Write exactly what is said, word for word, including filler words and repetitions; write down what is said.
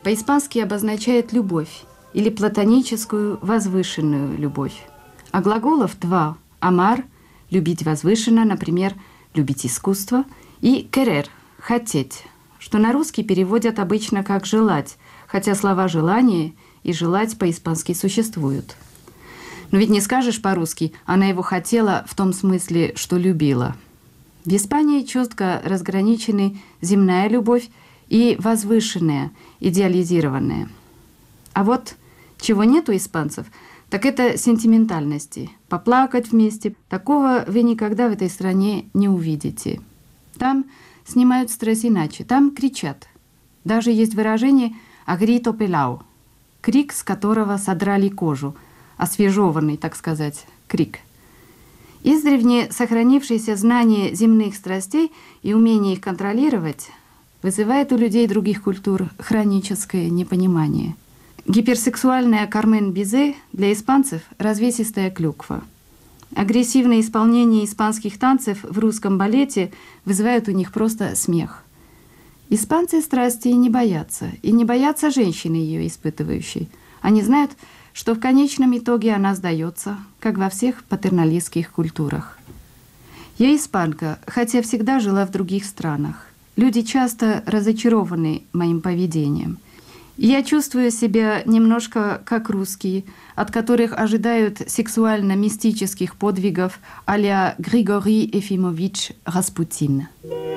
по-испански обозначает любовь или платоническую возвышенную любовь. А глаголов два – «amar» – любить возвышенно, например, любить искусство, и «querer» – хотеть, что на русский переводят обычно как «желать», хотя слова «желание» и «желать» по-испански существуют. Но ведь не скажешь по-русски «она его хотела» в том смысле, что любила. В Испании четко разграничены земная любовь и возвышенная, идеализированная. А вот чего нет у испанцев, так это сентиментальности. Поплакать вместе – такого вы никогда в этой стране не увидите. Там снимают стресс иначе, там кричат. Даже есть выражение «агрито пелау» – крик, с которого содрали кожу, освежеванный, так сказать, крик. Издревле сохранившееся знание земных страстей и умение их контролировать вызывает у людей других культур хроническое непонимание. Гиперсексуальная Кармен Бизе для испанцев – развесистая клюква. Агрессивное исполнение испанских танцев в русском балете вызывает у них просто смех. Испанцы страсти не боятся, и не боятся женщины, ее испытывающей. Они знают, что в конечном итоге она сдается, как во всех патерналистских культурах. Я испанка, хотя всегда жила в других странах. Люди часто разочарованы моим поведением. Я чувствую себя немножко как русские, от которых ожидают сексуально-мистических подвигов а-ля Григорий Ефимович Распутин.